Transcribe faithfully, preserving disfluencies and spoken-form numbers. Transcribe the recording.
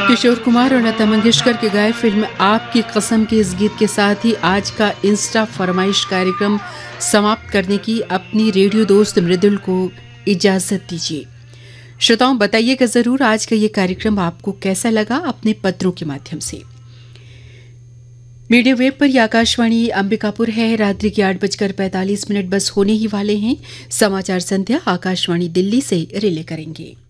किशोर कुमार और लता मंगेशकर के गाए फिल्म आपकी कसम के इस गीत के साथ ही आज का इंस्टा फरमाइश कार्यक्रम समाप्त करने की अपनी रेडियो दोस्त मृदुल को इजाजत दीजिए। श्रोताओं, बताइएगा जरूर आज का ये कार्यक्रम आपको कैसा लगा अपने पत्रों के माध्यम से। मीडिया वेब पर आकाशवाणी अंबिकापुर है। रात्रि के आठ बजकर पैंतालीस मिनट बस होने ही वाले हैं। समाचार संध्या आकाशवाणी दिल्ली से रिले करेंगे।